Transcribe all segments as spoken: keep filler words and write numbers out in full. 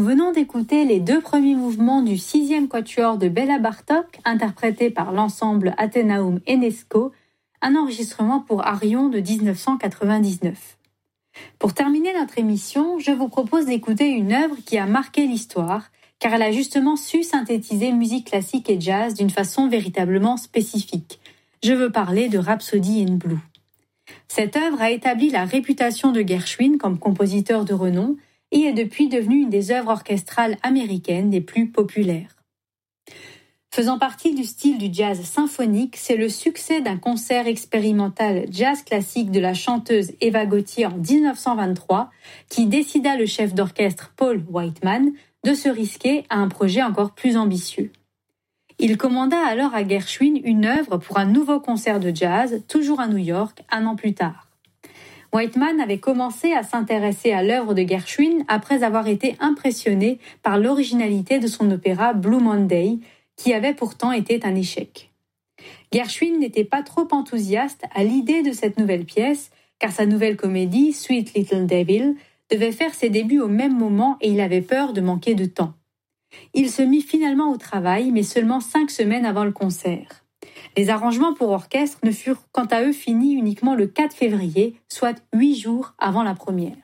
venons d'écouter les deux premiers mouvements du sixième quatuor de Béla Bartók, interprété par l'ensemble Athenaeum Enesco, un enregistrement pour Arion de dix-neuf cent quatre-vingt-dix-neuf. Pour terminer notre émission, je vous propose d'écouter une œuvre qui a marqué l'histoire, car elle a justement su synthétiser musique classique et jazz d'une façon véritablement spécifique. Je veux parler de Rhapsody in Blue. Cette œuvre a établi la réputation de Gershwin comme compositeur de renom et est depuis devenue une des œuvres orchestrales américaines les plus populaires. Faisant partie du style du jazz symphonique, c'est le succès d'un concert expérimental jazz classique de la chanteuse Eva Gautier en dix-neuf cent vingt-trois qui décida le chef d'orchestre Paul Whiteman de se risquer à un projet encore plus ambitieux. Il commanda alors à Gershwin une œuvre pour un nouveau concert de jazz, toujours à New York, un an plus tard. Whiteman avait commencé à s'intéresser à l'œuvre de Gershwin après avoir été impressionné par l'originalité de son opéra Blue Monday, qui avait pourtant été un échec. Gershwin n'était pas trop enthousiaste à l'idée de cette nouvelle pièce, car sa nouvelle comédie, Sweet Little Devil, devait faire ses débuts au même moment et il avait peur de manquer de temps. Il se mit finalement au travail, mais seulement cinq semaines avant le concert. Les arrangements pour orchestre ne furent quant à eux finis uniquement le quatre février, soit huit jours avant la première.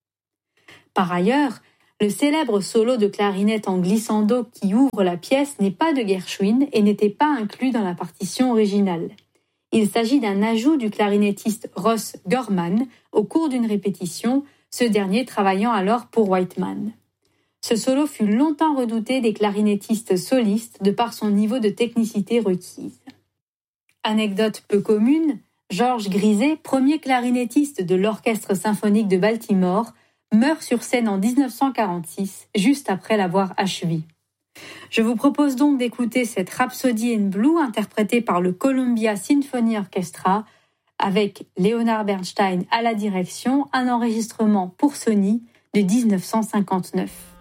Par ailleurs, le célèbre solo de clarinette en glissando qui ouvre la pièce n'est pas de Gershwin et n'était pas inclus dans la partition originale. Il s'agit d'un ajout du clarinettiste Ross Gorman au cours d'une répétition, ce dernier travaillant alors pour Whiteman. Ce solo fut longtemps redouté des clarinettistes solistes de par son niveau de technicité requise. Anecdote peu commune, Georges Grizet, premier clarinettiste de l'Orchestre symphonique de Baltimore, meurt sur scène en dix-neuf cent quarante-six, juste après l'avoir achevé. Je vous propose donc d'écouter cette Rhapsody in Blue interprétée par le Columbia Symphony Orchestra avec Leonard Bernstein à la direction, un enregistrement pour Sony de dix-neuf cent cinquante-neuf.